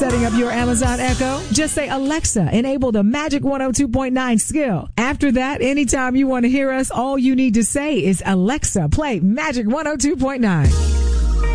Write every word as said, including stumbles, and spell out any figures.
setting up your Amazon Echo? Just say, Alexa, enable the Magic one oh two point nine skill. After that, anytime you want to hear us, all you need to say is, Alexa, play Magic one oh two point nine.